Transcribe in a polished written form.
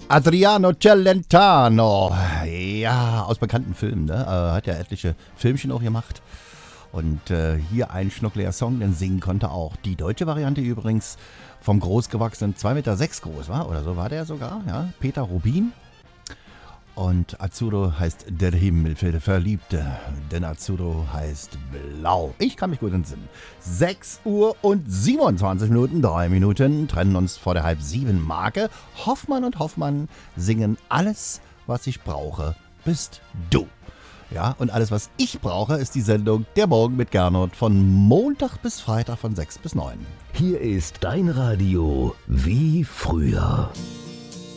Adriano Celentano. Ja, aus bekannten Filmen, ne? Hat ja etliche Filmchen auch gemacht. Und hier ein schnuckliger Song, den singen konnte auch. Die deutsche Variante übrigens vom großgewachsenen 2,6 Meter groß war, oder so war der sogar, ja. Peter Rubin. Und Azzurro heißt der Himmel für die Verliebte, denn Azzurro heißt blau. Ich kann mich gut entsinnen. 6 Uhr und 27 Minuten, 3 Minuten, trennen uns vor der 6:30-Marke. Hoffmann und Hoffmann singen alles, was ich brauche, bist du. Ja, und alles, was ich brauche, ist die Sendung Der Morgen mit Gernot von Montag bis Freitag von 6 bis 9. Hier ist dein Radio wie früher.